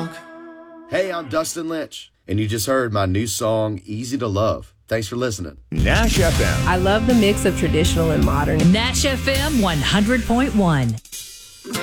Hey, I'm Dustin Lynch, and you just heard my new song, Easy to Love. Thanks for listening. Nash FM. I love the mix of traditional and modern. Nash FM 100.1.